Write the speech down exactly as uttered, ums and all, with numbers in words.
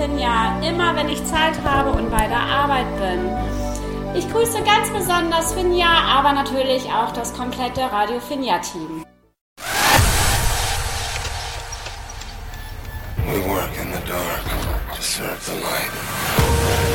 Finja, immer wenn ich Zeit habe und bei der Arbeit bin. Ich grüße ganz besonders Finja, aber natürlich auch das komplette Radio Finja-Team. We work in the dark to serve the light.